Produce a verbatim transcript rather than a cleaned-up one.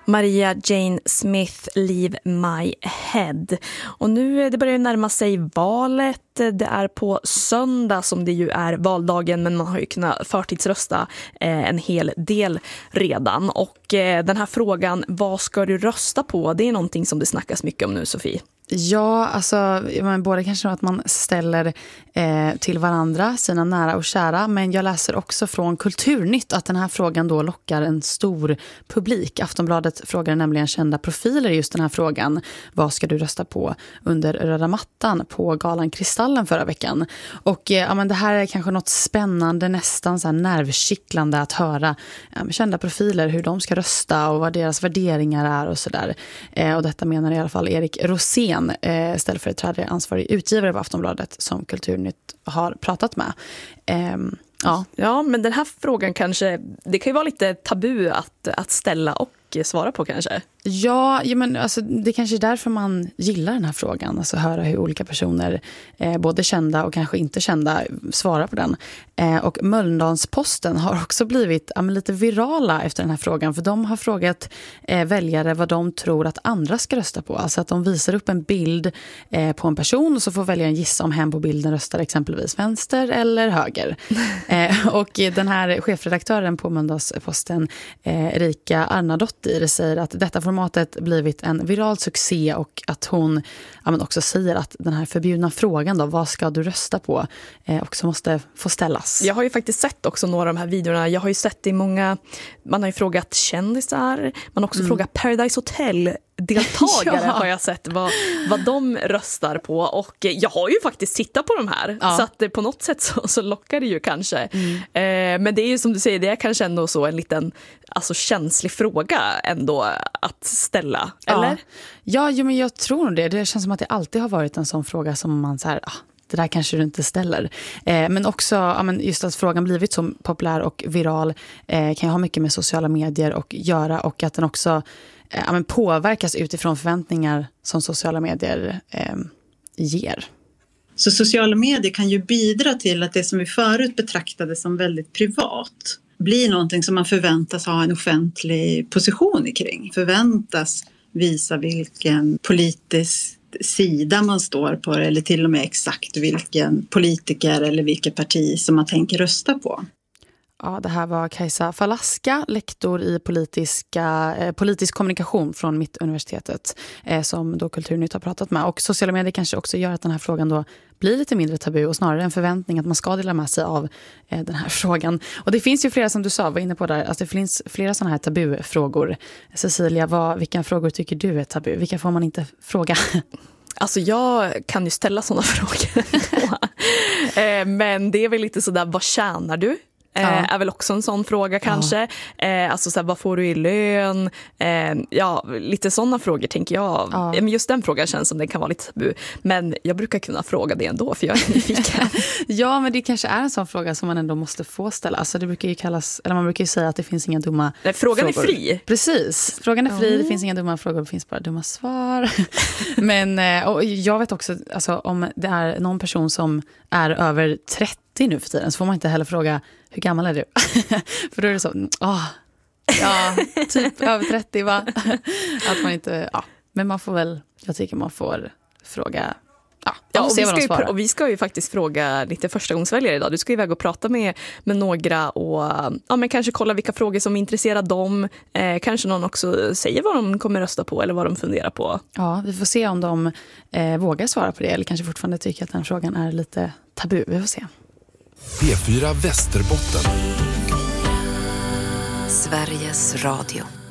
Maria Jane Smith, Leave My Head. Och nu det börjar närma sig valet. Det är på söndag som det ju är valdagen, men man har ju kunnat förtidsrösta eh, en hel del redan. Och eh, den här frågan, vad ska du rösta på? Det är någonting som det snackas mycket om nu, Sofie. Ja, alltså men både kanske att man ställer eh, till varandra, sina nära och kära, men jag läser också från Kulturnytt att den här frågan då lockar en stor publik. Aftonbladet frågar nämligen kända profiler i just den här frågan. Vad ska du rösta på under röda mattan på galan Kristallen förra veckan? Och eh, ja, men det här är kanske något spännande, nästan så här nervkittlande att höra eh, kända profiler, hur de ska rösta och vad deras värderingar är och sådär. Eh, och detta menar i alla fall Erik Rosén, eh, ställföreträdare ansvarig utgivare på Aftonbladet som Kulturnytt har pratat med. Eh, ja. ja, men den här frågan kanske, det kan ju vara lite tabu att, att ställa och svara på kanske. Ja, ja men alltså, det kanske är därför man gillar den här frågan. Alltså höra hur olika personer, eh, både kända och kanske inte kända, svarar på den. Eh, och Mölndalsposten har också blivit ja, men lite virala efter den här frågan. För de har frågat eh, väljare vad de tror att andra ska rösta på. Alltså att de visar upp en bild eh, på en person och så får väljaren gissa om hen på bilden röstar exempelvis vänster eller höger. eh, och den här chefredaktören på Mölndalsposten, eh, Erika Arnadottir, säger att detta formatet blivit en viral succé och att hon ja, men också säger att den här förbjudna frågan då, vad ska du rösta på, eh, också måste få ställas. Jag har ju faktiskt sett också några av de här videorna. Jag har ju sett i många, man har ju frågat kändisar, man har också mm. frågat Paradise Hotel deltagare ja. har jag sett vad, vad de röstar på, och jag har ju faktiskt tittat på de här ja. så att på något sätt så, så lockar det ju kanske mm. eh, men det är ju som du säger, det är kanske ändå så en liten alltså känslig fråga ändå att ställa, eller? Ja, ja jo, men jag tror det. Det känns som att det alltid har varit en sån fråga som man så här, ah, det där kanske du inte ställer. Eh, men också ja, men just att frågan blivit så populär och viral eh, kan ju ha mycket med sociala medier och göra, och att den också ja, men påverkas utifrån förväntningar som sociala medier eh, ger. Så sociala medier kan ju bidra till att det som vi förut betraktade som väldigt privat blir någonting som man förväntas ha en offentlig position kring. Förväntas visa vilken politisk sida man står på, eller till och med exakt vilken politiker eller vilket parti som man tänker rösta på. Ja, det här var Kajsa Falaska, lektor i politiska, eh, politisk kommunikation från Mittuniversitetet eh, som då Kulturnytt har pratat med. Och sociala medier kanske också gör att den här frågan då blir lite mindre tabu och snarare en förväntning att man ska dela med sig av eh, den här frågan. Och det finns ju flera, som du sa, var inne på där, alltså det finns flera sådana här tabufrågor. Cecilia, vad, vilka frågor tycker du är tabu? Vilka får man inte fråga? Alltså jag kan ju ställa sådana frågor. eh, men det är väl lite sådär, vad tjänar du? Ja. Eh, är väl också en sån fråga kanske. Ja. Eh, alltså så här, vad får du i lön? Eh, ja, lite sådana frågor tänker jag. Ja. Men just den frågan känns som den kan vara lite tabu. Men jag brukar kunna fråga det ändå, för jag är nyfiken. Ja, men det kanske är en sån fråga som man ändå måste få ställa. Alltså det brukar ju kallas, eller man brukar ju säga att det finns inga dumma Nej, frågan frågor. är fri. Precis, frågan är fri, Mm. det finns inga dumma frågor, det finns bara dumma svar. Men och jag vet också, alltså, om det är någon person som är över trettio nu för tiden, så får man inte heller fråga hur gammal är du? För då är det så, åh, ja, typ över trettio va? Att man inte, ja, men man får väl, jag tycker man får fråga, ja, ja och, se vi vad de ska ju, och vi ska ju faktiskt fråga lite förstagångsväljare idag. Du ska iväg och prata med, med några och ja, men kanske kolla vilka frågor som intresserar dem. Eh, kanske någon också säger vad de kommer rösta på eller vad de funderar på. Ja, vi får se om de eh, vågar svara på det eller kanske fortfarande tycker att den frågan är lite tabu. Vi får se. P fyra Västerbotten. Sveriges Radio.